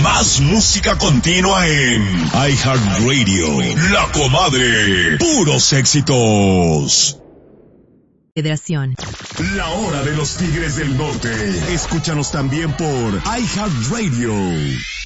Más música continua en iHeartRadio. La Comadre. Puros éxitos. Federación. La hora de los Tigres del Norte. Escúchanos también por iHeartRadio.